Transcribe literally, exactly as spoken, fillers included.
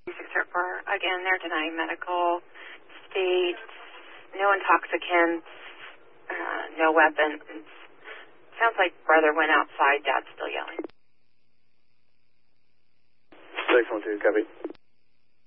Surfer. Again, they're denying medical state, no intoxicants, uh, no weapons. Sounds like brother went outside, dad's still yelling. six one two, copy.